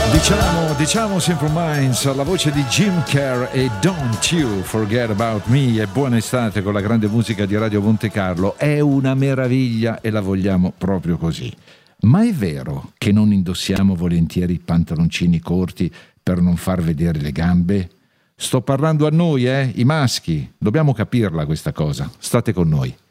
Diciamo Simple Minds, alla voce di Jim Kerr e Don't You Forget About Me. E buona estate con la grande musica di Radio Monte Carlo. È una meraviglia e la vogliamo proprio così. Ma è vero che non indossiamo volentieri i pantaloncini corti per non far vedere le gambe? Sto parlando a noi, i maschi. Dobbiamo capirla questa cosa. State con noi.